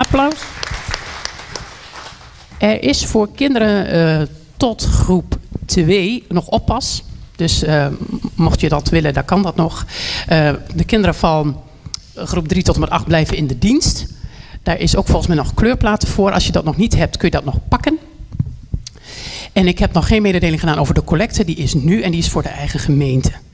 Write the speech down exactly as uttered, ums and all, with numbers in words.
applaus. Er is voor kinderen uh, tot groep twee nog oppas. Dus uh, mocht je dat willen, dan kan dat nog. Uh, de kinderen van groep drie tot en met acht blijven in de dienst. Daar is ook volgens mij nog kleurplaten voor. Als je dat nog niet hebt, kun je dat nog pakken. En ik heb nog geen mededeling gedaan over de collecte. Die is nu en die is voor de eigen gemeente.